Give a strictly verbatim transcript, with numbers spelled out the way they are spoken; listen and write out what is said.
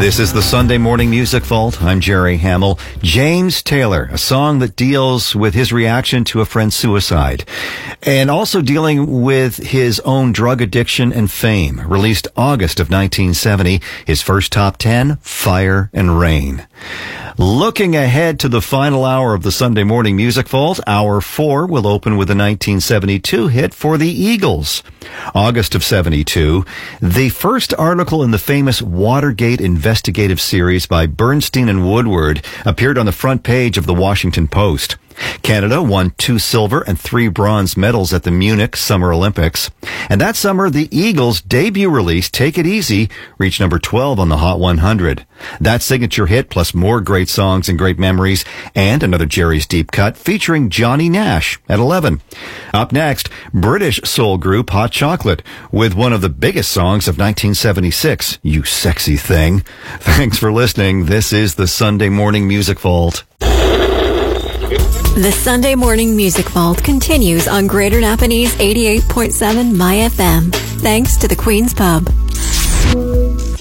This is the Sunday Morning Music Vault. I'm Jerry Hamill. James Taylor, a song that deals with his reaction to a friend's suicide and also dealing with his own drug addiction and fame. Released August of nineteen seventy, his first top ten, Fire and Rain. Looking ahead to the final hour of the Sunday Morning Music Vault, hour four will open with a nineteen seventy-two hit for the Eagles. August of seventy-two, the first article in the famous Watergate investigative series by Bernstein and Woodward appeared on the front page of the Washington Post. Canada won two silver and three bronze medals at the Munich Summer Olympics. And that summer, the Eagles' debut release, Take It Easy, reached number twelve on the Hot one hundred. That signature hit, plus more great songs and great memories, and another Jerry's Deep Cut featuring Johnny Nash at eleven. Up next, British soul group Hot Chocolate with one of the biggest songs of nineteen seventy-six, You Sexy Thing. Thanks for listening. This is the Sunday Morning Music Vault. The Sunday Morning Music Vault continues on Greater Napanese eighty-eight point seven My F M. Thanks to the Queen's Pub.